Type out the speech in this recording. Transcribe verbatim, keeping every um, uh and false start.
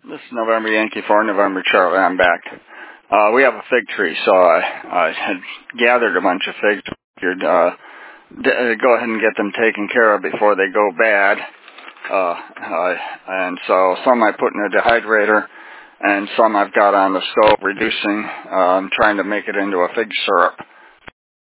This is November Yankee four, November Charlie. I'm back. Uh, we have a fig tree, so I, I had gathered a bunch of figs. Figured, uh, d- go ahead and get them taken care of before they go bad. Uh, uh, and so some I put in a dehydrator, and some I've got on the stove reducing. Uh, I'm trying to make it into a fig syrup.